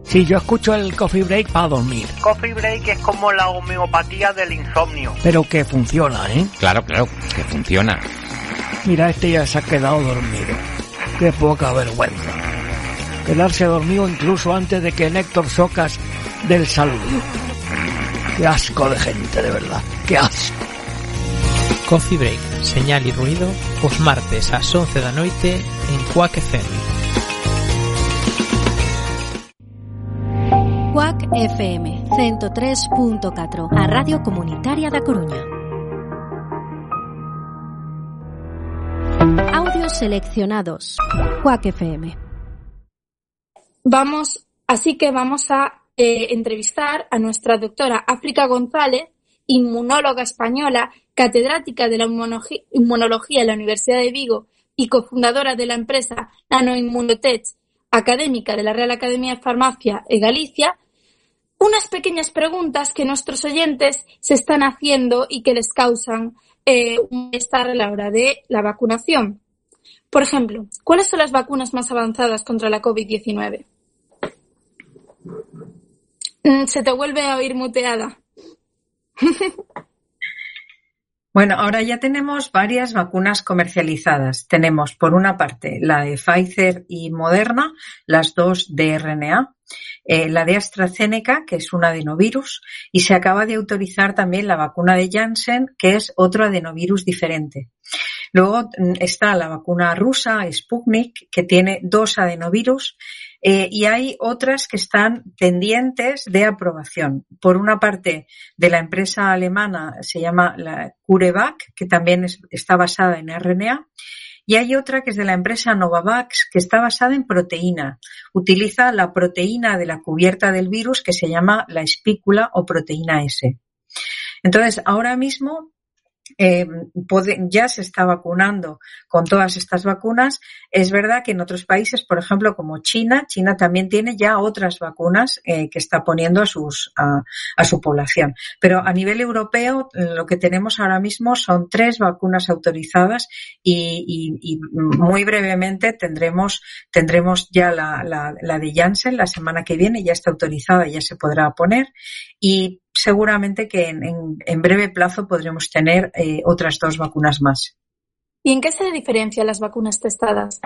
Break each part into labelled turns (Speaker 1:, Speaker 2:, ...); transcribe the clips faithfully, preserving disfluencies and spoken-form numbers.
Speaker 1: Sí, yo escucho el Coffee Break para dormir.
Speaker 2: Coffee Break es como la homeopatía del insomnio.
Speaker 1: Pero que funciona, ¿eh?
Speaker 3: Claro, claro, que funciona.
Speaker 1: Mira, este ya se ha quedado dormido. Qué poca vergüenza. Quedarse dormido incluso antes de que Néctor Socas del saludo. Qué asco de gente, de verdad. Qué asco.
Speaker 4: Coffee Break, señal y ruido, os martes ás once da noite en Quack F M.
Speaker 5: Quack F M ciento tres punto catro, a Radio Comunitaria da Coruña. Audios seleccionados. Quack F M.
Speaker 6: Vamos, así que vamos a eh, entrevistar a nuestra doctora África González, inmunóloga española, catedrática de la inmunología en la Universidad de Vigo y cofundadora de la empresa Nanoimmunotech, académica de la Real Academia de Farmacia en Galicia. Unas pequeñas preguntas que nuestros oyentes se están haciendo y que les causan eh, un malestar a la hora de la vacunación. Por ejemplo, ¿cuáles son las vacunas más avanzadas contra la covid diecinueve? Se te vuelve a oír muteada.
Speaker 7: Bueno, ahora ya tenemos varias vacunas comercializadas. Tenemos, por una parte, la de Pfizer y Moderna, las dos de R N A, eh, la de AstraZeneca, que es un adenovirus, y se acaba de autorizar también la vacuna de Janssen, que es otro adenovirus diferente. Luego está la vacuna rusa, Sputnik, que tiene dos adenovirus, eh, y hay otras que están pendientes de aprobación. Por una parte, de la empresa alemana, se llama la CureVac, que también es, está basada en R N A, y hay otra que es de la empresa Novavax, que está basada en proteína. Utiliza la proteína de la cubierta del virus, que se llama la espícula o proteína S. Entonces, ahora mismo Eh, puede, ya se está vacunando con todas estas vacunas. Es verdad que en otros países, por ejemplo, como China, China también tiene ya otras vacunas eh, que está poniendo a, sus, a, a su población. Pero a nivel europeo, lo que tenemos ahora mismo son tres vacunas autorizadas y, y, y muy brevemente tendremos, tendremos ya la, la, la de Janssen la semana que viene, ya está autorizada, ya se podrá poner, y seguramente que en, en, en breve plazo podremos tener eh, otras dos vacunas más.
Speaker 6: ¿Y en qué se diferencian las vacunas testadas?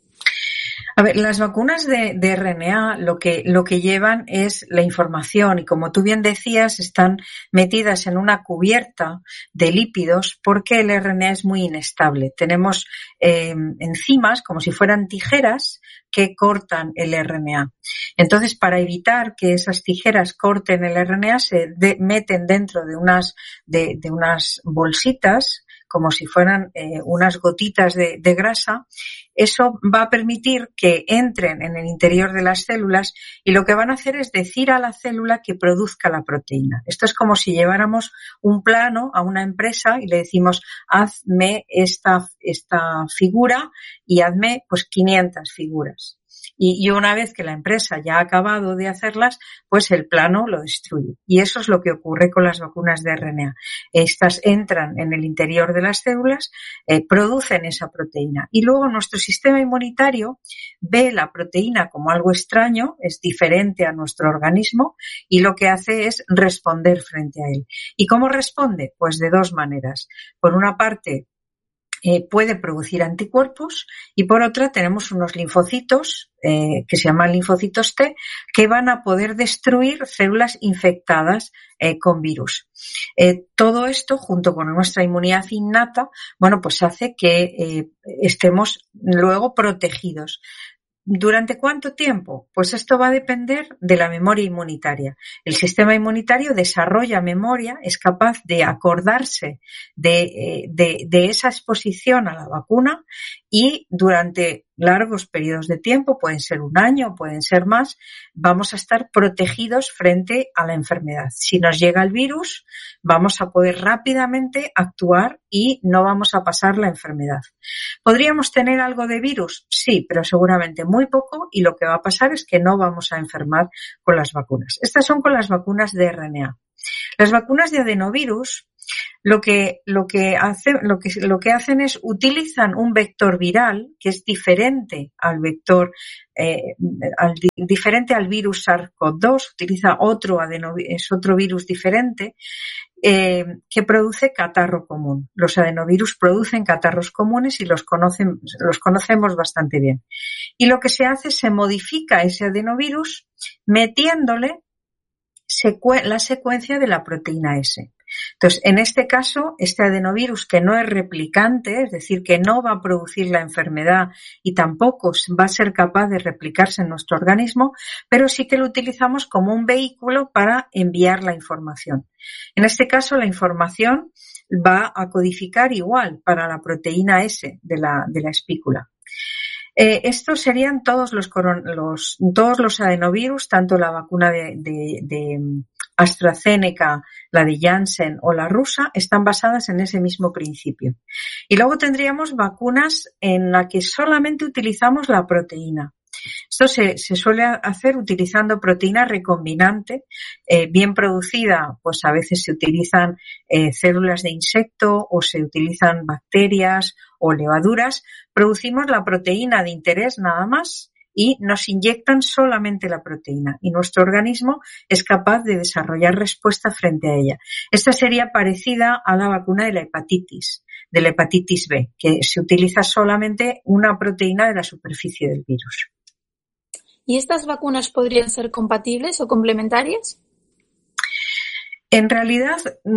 Speaker 7: A ver, las vacunas de, de R N A lo que, lo que llevan es la información y, como tú bien decías, están metidas en una cubierta de lípidos porque el R N A es muy inestable. Tenemos eh, enzimas como si fueran tijeras que cortan el R N A. Entonces, para evitar que esas tijeras corten el R N A, se de, meten dentro de unas, de, de unas bolsitas, como si fueran eh, unas gotitas de, de grasa. Eso va a permitir que entren en el interior de las células y lo que van a hacer es decir a la célula que produzca la proteína. Esto es como si lleváramos un plano a una empresa y le decimos, hazme esta, esta figura y hazme pues quinientas figuras. Y, y una vez que la empresa ya ha acabado de hacerlas, pues el plano lo destruye. Y eso es lo que ocurre con las vacunas de R N A. Estas entran en el interior de las células, eh, producen esa proteína. Y luego nuestro sistema inmunitario ve la proteína como algo extraño, es diferente a nuestro organismo, y lo que hace es responder frente a él. ¿Y cómo responde? Pues de dos maneras. Por una parte, Eh, puede producir anticuerpos y por otra tenemos unos linfocitos eh, que se llaman linfocitos T que van a poder destruir células infectadas eh, con virus. Eh, todo esto, junto con nuestra inmunidad innata, bueno, pues hace que eh, estemos luego protegidos. ¿Durante cuánto tiempo? Pues esto va a depender de la memoria inmunitaria. El sistema inmunitario desarrolla memoria, es capaz de acordarse de, de, de esa exposición a la vacuna y durante largos periodos de tiempo, pueden ser un año, pueden ser más, vamos a estar protegidos frente a la enfermedad. Si nos llega el virus, vamos a poder rápidamente actuar y no vamos a pasar la enfermedad. ¿Podríamos tener algo de virus? Sí, pero seguramente muy poco, y lo que va a pasar es que no vamos a enfermar con las vacunas. Estas son con las vacunas de R N A. Las vacunas de adenovirus lo que, lo que, hace, lo que, lo que hacen es utilizan un vector viral que es diferente al vector, eh, al, diferente al virus SARS-CoV dos, utiliza otro adenovirus, es otro virus diferente, eh, que produce catarro común. Los adenovirus producen catarros comunes y los conocen, los conocemos bastante bien. Y lo que se hace es se modifica ese adenovirus metiéndole secue- la secuencia de la proteína S. Entonces, en este caso, este adenovirus que no es replicante, es decir, que no va a producir la enfermedad y tampoco va a ser capaz de replicarse en nuestro organismo, pero sí que lo utilizamos como un vehículo para enviar la información. En este caso, la información va a codificar igual para la proteína S de la, de la espícula. Eh, estos serían todos los, coron- los, todos los adenovirus, tanto la vacuna de, de, de AstraZeneca, la de Janssen o la rusa, están basadas en ese mismo principio. Y luego tendríamos vacunas en las que solamente utilizamos la proteína. Esto se, se suele hacer utilizando proteína recombinante, eh, bien producida, pues a veces se utilizan eh, células de insecto o se utilizan bacterias o levaduras. Producimos la proteína de interés nada más y nos inyectan solamente la proteína y nuestro organismo es capaz de desarrollar respuesta frente a ella. Esta sería parecida a la vacuna de la hepatitis, de la hepatitis B, que se utiliza solamente una proteína de la superficie del virus.
Speaker 6: ¿Y estas vacunas podrían ser compatibles o complementarias?
Speaker 7: En realidad,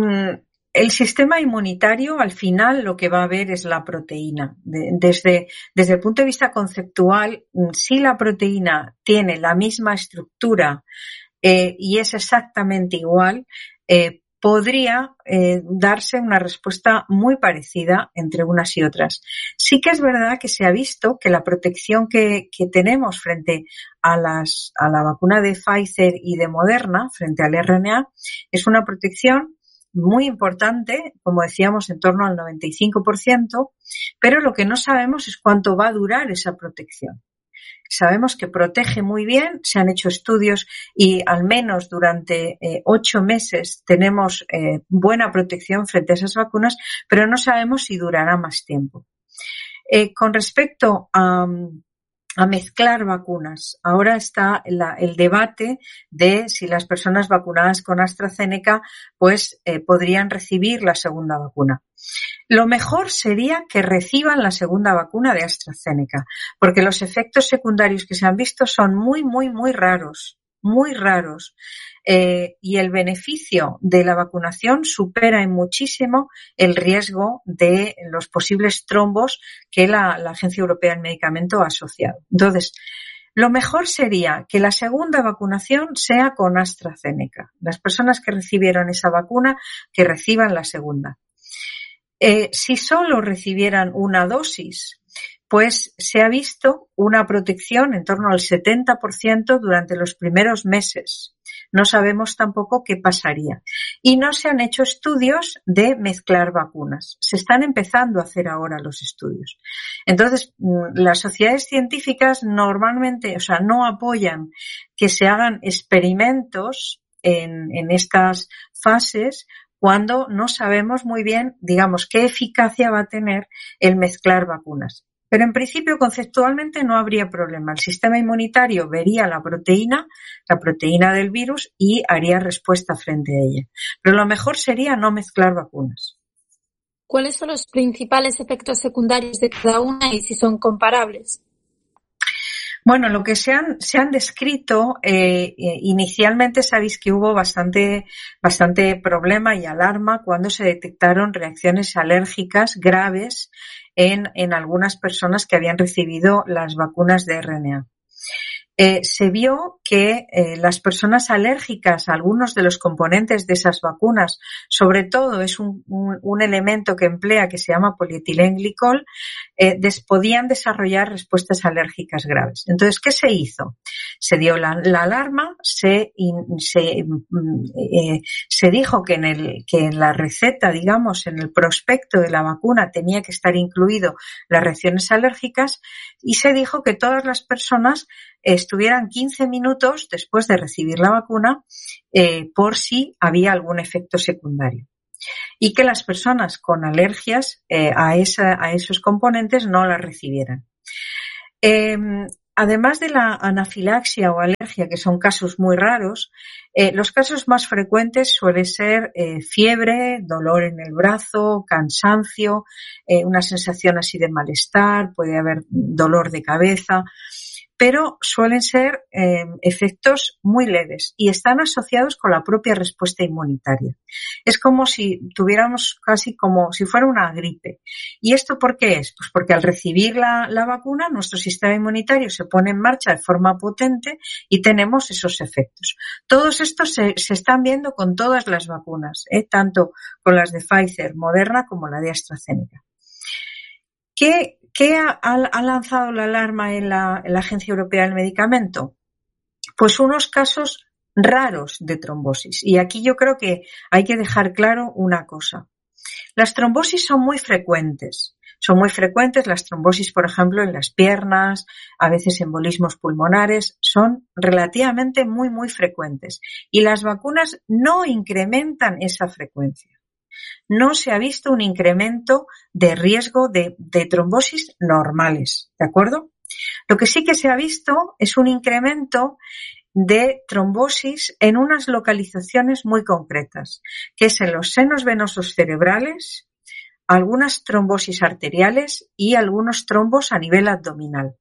Speaker 7: el sistema inmunitario al final lo que va a ver es la proteína. Desde, desde el punto de vista conceptual, si la proteína tiene la misma estructura eh, y es exactamente igual, eh, podría eh, darse una respuesta muy parecida entre unas y otras. Sí que es verdad que se ha visto que la protección que, que tenemos frente a, las, a la vacuna de Pfizer y de Moderna, frente al R N A, es una protección muy importante, como decíamos, en torno al noventa y cinco por ciento, pero lo que no sabemos es cuánto va a durar esa protección. Sabemos que protege muy bien, se han hecho estudios y al menos durante eh, ocho meses tenemos eh, buena protección frente a esas vacunas, pero no sabemos si durará más tiempo. Eh, con respecto a, a mezclar vacunas, ahora está la, el debate de si las personas vacunadas con AstraZeneca pues eh, podrían recibir la segunda vacuna. Lo mejor sería que reciban la segunda vacuna de AstraZeneca, porque los efectos secundarios que se han visto son muy, muy, muy raros, muy raros. Eh, y el beneficio de la vacunación supera en muchísimo el riesgo de los posibles trombos que la, la Agencia Europea del Medicamento ha asociado. Entonces, lo mejor sería que la segunda vacunación sea con AstraZeneca. Las personas que recibieron esa vacuna, que reciban la segunda. Eh, si solo recibieran una dosis, pues se ha visto una protección en torno al setenta por ciento durante los primeros meses. No sabemos tampoco qué pasaría. Y no se han hecho estudios de mezclar vacunas. Se están empezando a hacer ahora los estudios. Entonces, las sociedades científicas normalmente, o sea, no apoyan que se hagan experimentos en, en estas fases cuando no sabemos muy bien, digamos, qué eficacia va a tener el mezclar vacunas. Pero en principio, conceptualmente, no habría problema. El sistema inmunitario vería la proteína, la proteína del virus, y haría respuesta frente a ella. Pero lo mejor sería no mezclar vacunas.
Speaker 6: ¿Cuáles son los principales efectos secundarios de cada una y si son comparables?
Speaker 7: Bueno, lo que se han, se han descrito, eh, inicialmente sabéis que hubo bastante, bastante problema y alarma cuando se detectaron reacciones alérgicas graves en, en algunas personas que habían recibido las vacunas de R N A. Eh, se vio que eh, las personas alérgicas a algunos de los componentes de esas vacunas, sobre todo es un, un, un elemento que emplea que se llama polietilenglicol, eh, des, podían desarrollar respuestas alérgicas graves. Entonces, ¿qué se hizo? Se dio la, la alarma, se, in, se, eh, se dijo que en, el, que en la receta, digamos, en el prospecto de la vacuna tenía que estar incluido las reacciones alérgicas y se dijo que todas las personas estuvieran quince minutos minutos después de recibir la vacuna eh, por si había algún efecto secundario. Y que las personas con alergias eh, a, esa, a esos componentes no las recibieran. Eh, además de la anafilaxia o alergia, que son casos muy raros, eh, los casos más frecuentes suelen ser eh, fiebre, dolor en el brazo, cansancio, eh, una sensación así de malestar, puede haber dolor de cabeza, pero suelen ser eh, efectos muy leves y están asociados con la propia respuesta inmunitaria. Es como si tuviéramos casi como si fuera una gripe. ¿Y esto por qué es? Pues porque al recibir la, la vacuna nuestro sistema inmunitario se pone en marcha de forma potente y tenemos esos efectos. Todos estos se, se están viendo con todas las vacunas, ¿eh? Tanto con las de Pfizer, Moderna como la de AstraZeneca. ¿Qué, qué ha, ha lanzado la alarma en la, en la Agencia Europea del Medicamento? Pues unos casos raros de trombosis. Y aquí yo creo que hay que dejar claro una cosa. Las trombosis son muy frecuentes. Son muy frecuentes las trombosis, por ejemplo, en las piernas, a veces embolismos pulmonares. Son relativamente muy, muy frecuentes. Y las vacunas no incrementan esa frecuencia. No se ha visto un incremento de riesgo de, de trombosis normales, ¿de acuerdo? Lo que sí que se ha visto es un incremento de trombosis en unas localizaciones muy concretas, que es en los senos venosos cerebrales, algunas trombosis arteriales y algunos trombos a nivel abdominal.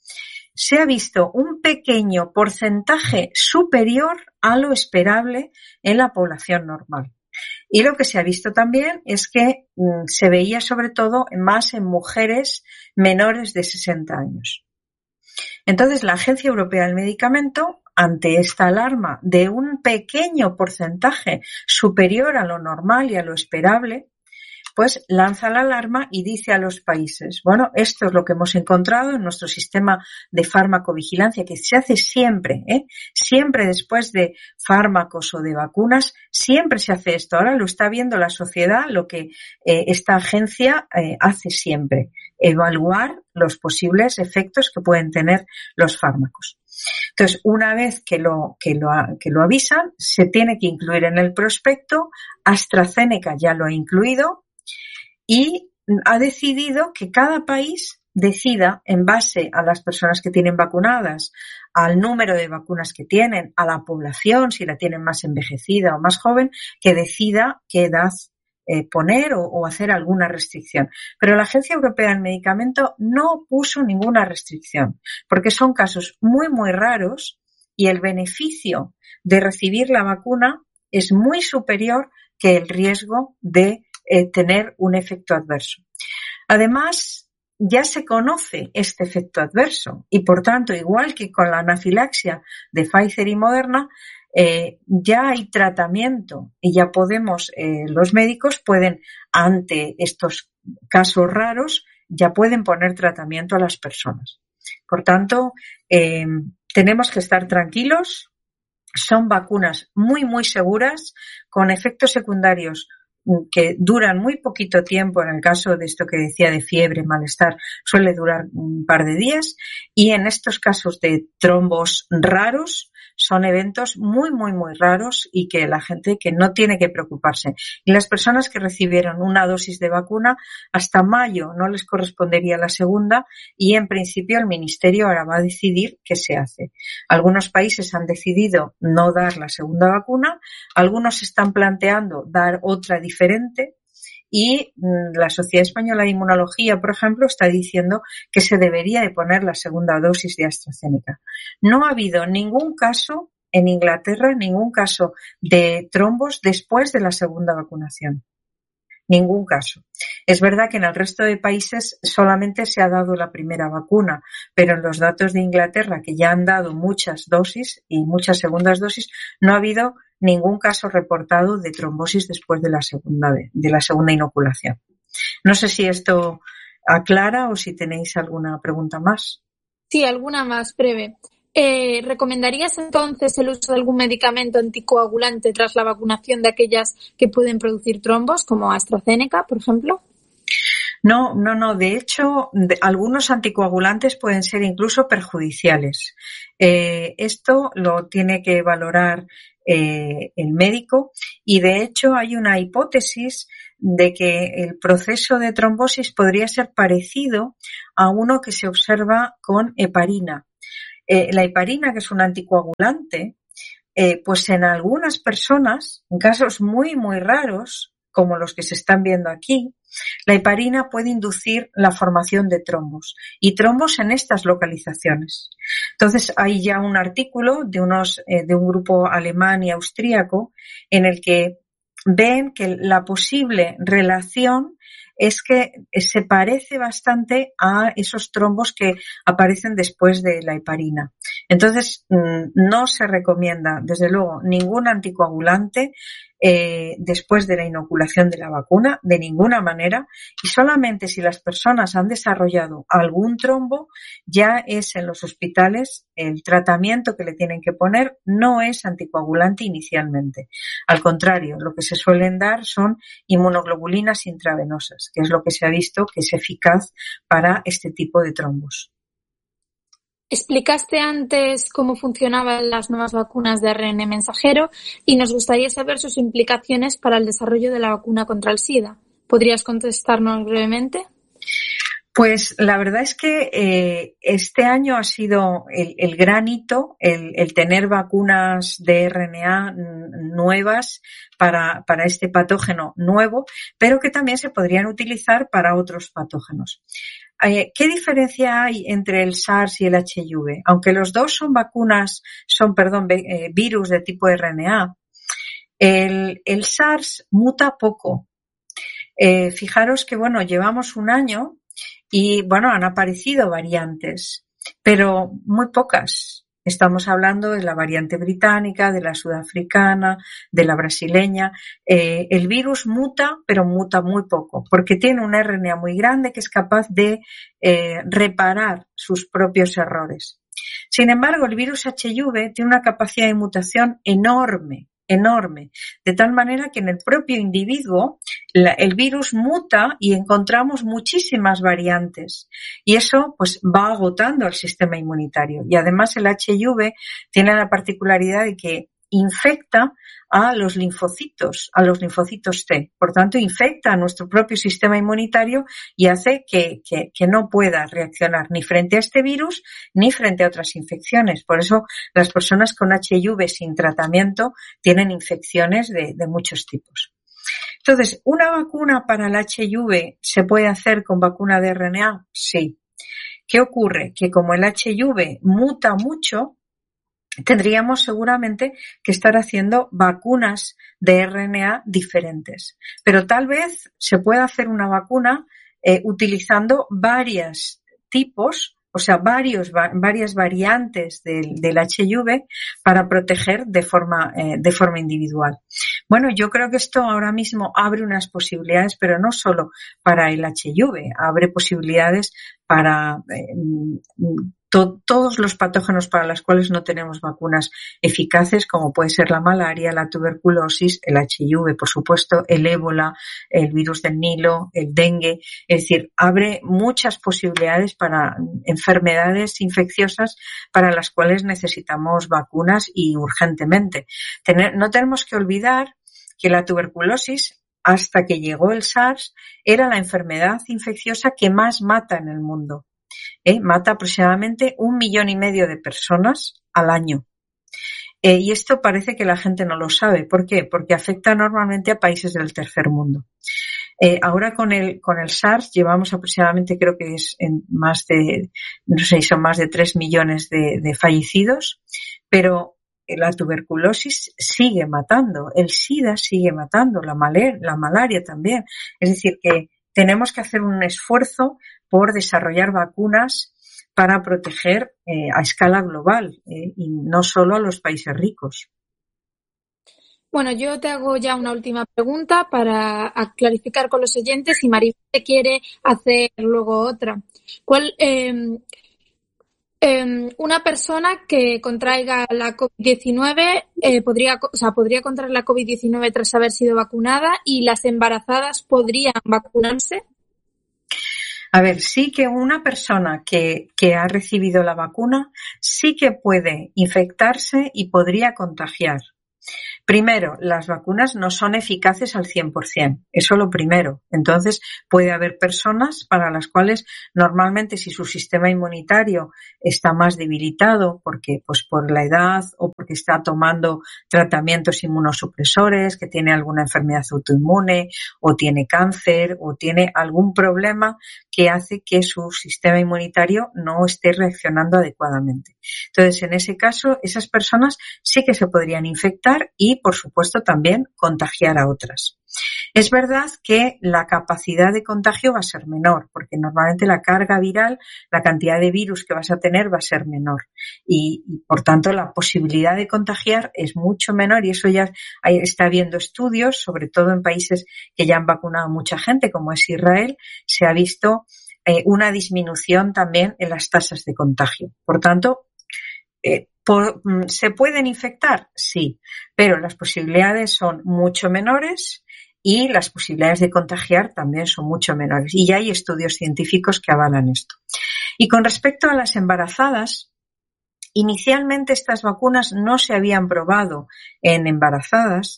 Speaker 7: Se ha visto un pequeño porcentaje superior a lo esperable en la población normal. Y lo que se ha visto también es que mm, se veía sobre todo más en mujeres menores de sesenta años. Entonces, la Agencia Europea del Medicamento, ante esta alarma de un pequeño porcentaje superior a lo normal y a lo esperable, pues lanza la alarma y dice a los países, bueno, esto es lo que hemos encontrado en nuestro sistema de farmacovigilancia, que se hace siempre, ¿eh? Siempre después de fármacos o de vacunas, siempre se hace esto. Ahora lo está viendo la sociedad, lo que eh, esta agencia eh, hace siempre, evaluar los posibles efectos que pueden tener los fármacos. Entonces, una vez que lo, que lo, que lo avisan, se tiene que incluir en el prospecto. AstraZeneca ya lo ha incluido. Y ha decidido que cada país decida, en base a las personas que tienen vacunadas, al número de vacunas que tienen, a la población, si la tienen más envejecida o más joven, que decida qué edad eh, poner o, o hacer alguna restricción. Pero la Agencia Europea del Medicamento no puso ninguna restricción, porque son casos muy, muy raros y el beneficio de recibir la vacuna es muy superior que el riesgo de Eh, tener un efecto adverso. Además, ya se conoce este efecto adverso y, por tanto, igual que con la anafilaxia de Pfizer y Moderna, eh, ya hay tratamiento y ya podemos, eh, los médicos pueden, ante estos casos raros, ya pueden poner tratamiento a las personas. Por tanto, eh, tenemos que estar tranquilos. Son vacunas muy, muy seguras, con efectos secundarios que duran muy poquito tiempo. En el caso de esto que decía de fiebre, malestar, suele durar un par de días, y en estos casos de trombos raros son eventos muy, muy, muy raros y que la gente que no tiene que preocuparse. Y las personas que recibieron una dosis de vacuna hasta mayo no les correspondería la segunda y en principio el Ministerio ahora va a decidir qué se hace. Algunos países han decidido no dar la segunda vacuna, algunos están planteando dar otra diferente. Y la Sociedad Española de Inmunología, por ejemplo, está diciendo que se debería de poner la segunda dosis de AstraZeneca. No ha habido ningún caso en Inglaterra, ningún caso de trombos después de la segunda vacunación. Ningún caso. Es verdad que en el resto de países solamente se ha dado la primera vacuna, pero en los datos de Inglaterra, que ya han dado muchas dosis y muchas segundas dosis, no ha habido ningún caso reportado de trombosis después de la segunda de la segunda inoculación. No sé si esto aclara o si tenéis alguna pregunta más.
Speaker 6: Sí, alguna más breve. Eh, ¿Recomendarías entonces el uso de algún medicamento anticoagulante tras la vacunación de aquellas que pueden producir trombos, como AstraZeneca, por ejemplo?
Speaker 7: No, no, no. De hecho, de, algunos anticoagulantes pueden ser incluso perjudiciales. Eh, esto lo tiene que valorar eh, el médico y, de hecho, hay una hipótesis de que el proceso de trombosis podría ser parecido a uno que se observa con heparina. Eh, la heparina, que es un anticoagulante, eh, pues en algunas personas, en casos muy, muy raros, como los que se están viendo aquí, la heparina puede inducir la formación de trombos y trombos en estas localizaciones. Entonces, hay ya un artículo de unos eh, de un grupo alemán y austríaco en el que ven que la posible relación es que se parece bastante a esos trombos que aparecen después de la heparina. Entonces, no se recomienda, desde luego, ningún anticoagulante eh, después de la inoculación de la vacuna, de ninguna manera, y solamente si las personas han desarrollado algún trombo, ya es en los hospitales el tratamiento que le tienen que poner no es anticoagulante inicialmente. Al contrario, lo que se suelen dar son inmunoglobulinas intravenosas, que es lo que se ha visto que es eficaz para este tipo de trombos.
Speaker 6: Explicaste antes cómo funcionaban las nuevas vacunas de A R N A mensajero y nos gustaría saber sus implicaciones para el desarrollo de la vacuna contra el SIDA. ¿Podrías contestarnos brevemente?
Speaker 7: Pues la verdad es que eh, este año ha sido el, el gran hito, el, el tener vacunas de R N A nuevas para, para este patógeno nuevo, pero que también se podrían utilizar para otros patógenos. Eh, ¿Qué diferencia hay entre el SARS y el H I V? Aunque los dos son vacunas, son, perdón, eh, virus de tipo R N A, el, el SARS muta poco. Eh, fijaros que, bueno, llevamos un año y, bueno, han aparecido variantes, pero muy pocas. Estamos hablando de la variante británica, de la sudafricana, de la brasileña. Eh, el virus muta, pero muta muy poco, porque tiene un R N A muy grande que es capaz de eh, reparar sus propios errores. Sin embargo, el virus H I V tiene una capacidad de mutación enorme, enorme, de tal manera que en el propio individuo la, el virus muta y encontramos muchísimas variantes y eso pues va agotando el sistema inmunitario y además el H I V tiene la particularidad de que infecta a los linfocitos, a los linfocitos T. Por tanto, infecta a nuestro propio sistema inmunitario y hace que, que, que no pueda reaccionar ni frente a este virus ni frente a otras infecciones. Por eso, las personas con H I V sin tratamiento tienen infecciones de, de muchos tipos. Entonces, ¿una vacuna para el H I V se puede hacer con vacuna de R N A? Sí. ¿Qué ocurre? Que como el H I V muta mucho, tendríamos seguramente que estar haciendo vacunas de R N A diferentes. Pero tal vez se pueda hacer una vacuna eh, utilizando varios tipos, o sea, varios, va, varias variantes del, del H I V para proteger de forma, eh, de forma individual. Bueno, yo creo que esto ahora mismo abre unas posibilidades, pero no solo para el H I V, abre posibilidades para eh, to- todos los patógenos para los cuales no tenemos vacunas eficaces, como puede ser la malaria, la tuberculosis, el H I V, por supuesto, el ébola, el virus del Nilo, el dengue. Es decir, abre muchas posibilidades para enfermedades infecciosas para las cuales necesitamos vacunas y urgentemente. Tener, no tenemos que olvidar que la tuberculosis, hasta que llegó el SARS, era la enfermedad infecciosa que más mata en el mundo. ¿Eh? Mata aproximadamente un millón y medio de personas al año. Eh, y esto parece que la gente no lo sabe. ¿Por qué? Porque afecta normalmente a países del tercer mundo. Eh, ahora con el, con el SARS llevamos aproximadamente, creo que es en más de, no sé, son más de tres millones de, de fallecidos, pero la tuberculosis sigue matando, el SIDA sigue matando, la, maler, la malaria también. Es decir, que tenemos que hacer un esfuerzo por desarrollar vacunas para proteger eh, a escala global eh, y no solo a los países ricos.
Speaker 6: Bueno, yo te hago ya una última pregunta para clarificar con los oyentes y Maribel te quiere hacer luego otra. ¿Cuál, eh, eh, una persona que contraiga la COVID diecinueve eh, podría, o sea, podría contraer la COVID diecinueve tras haber sido vacunada y las embarazadas podrían vacunarse?
Speaker 7: A ver, sí que una persona que, que ha recibido la vacuna sí que puede infectarse y podría contagiar. Primero, las vacunas no son eficaces al cien por ciento, eso lo primero. Entonces, puede haber personas para las cuales normalmente si su sistema inmunitario está más debilitado porque pues por la edad o porque está tomando tratamientos inmunosupresores, que tiene alguna enfermedad autoinmune o tiene cáncer o tiene algún problema que hace que su sistema inmunitario no esté reaccionando adecuadamente. Entonces, en ese caso, esas personas sí que se podrían infectar y, por supuesto, también contagiar a otras. Es verdad que la capacidad de contagio va a ser menor, porque normalmente la carga viral, la cantidad de virus que vas a tener va a ser menor y, y por tanto, la posibilidad de contagiar es mucho menor y eso ya hay, está habiendo estudios, sobre todo en países que ya han vacunado a mucha gente, como es Israel, se ha visto eh, una disminución también en las tasas de contagio. Por tanto, eh, por, ¿se pueden infectar? Sí, pero las posibilidades son mucho menores y las posibilidades de contagiar también son mucho menores. Y ya hay estudios científicos que avalan esto. Y con respecto a las embarazadas, inicialmente estas vacunas no se habían probado en embarazadas.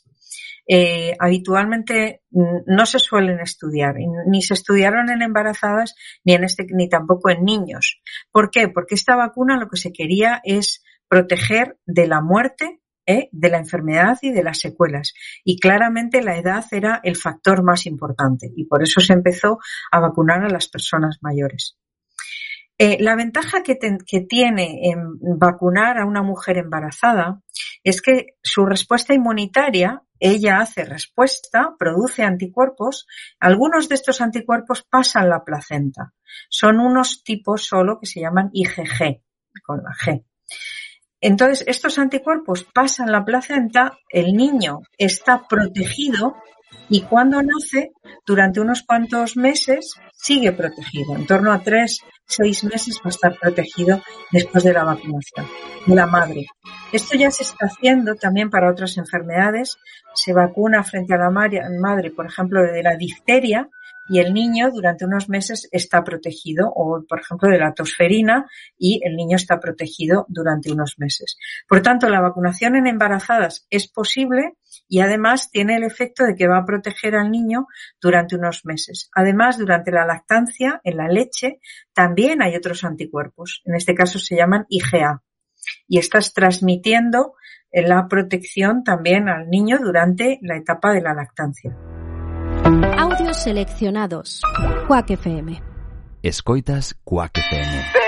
Speaker 7: Eh, habitualmente no se suelen estudiar, ni se estudiaron en embarazadas ni en este ni tampoco en niños. ¿Por qué? Porque esta vacuna lo que se quería es proteger de la muerte, ¿eh? de la enfermedad y de las secuelas. Y claramente la edad era el factor más importante y por eso se empezó a vacunar a las personas mayores. Eh, la ventaja que, te, que tiene en vacunar a una mujer embarazada es que su respuesta inmunitaria, ella hace respuesta, produce anticuerpos. Algunos de estos anticuerpos pasan la placenta. Son unos tipos solo que se llaman I G G, con la G. Entonces, estos anticuerpos pasan la placenta, el niño está protegido y cuando nace, durante unos cuantos meses, sigue protegido. En torno a tres, seis meses va a estar protegido después de la vacunación de la madre. Esto ya se está haciendo también para otras enfermedades. Se vacuna frente a la madre, por ejemplo, de la difteria, y el niño durante unos meses está protegido, o por ejemplo de la tosferina, y el niño está protegido durante unos meses. Por tanto, la vacunación en embarazadas es posible y además tiene el efecto de que va a proteger al niño durante unos meses. Además, durante la lactancia, en la leche, también hay otros anticuerpos. En este caso se llaman I G A. Y estás transmitiendo la protección también al niño durante la etapa de la lactancia.
Speaker 5: Audios seleccionados. Quack F M.
Speaker 3: Escoitas Quack F M.